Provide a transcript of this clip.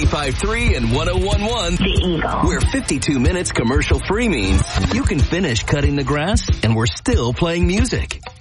95.3 and 101.1 The Eagle. Where 52 minutes commercial free means you can finish cutting the grass and we're still playing music.